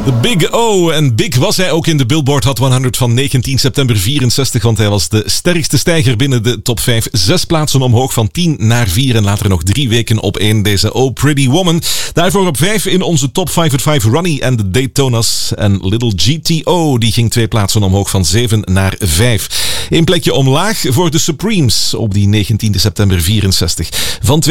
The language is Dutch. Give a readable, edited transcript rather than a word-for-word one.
De Big O. En big was hij ook in de Billboard Hot 100 van 19 september 64, want hij was de sterkste stijger binnen de top 5. 6 plaatsen omhoog, van 10 naar 4 en later nog 3 weken op 1. Deze Oh Pretty Woman. Daarvoor op 5 in onze top 5 at 5 Ronnie en de Daytonas. En Little GTO, die ging 2 plaatsen omhoog, van 7 naar 5. 1 plekje omlaag voor de Supremes op die 19 september 64. Van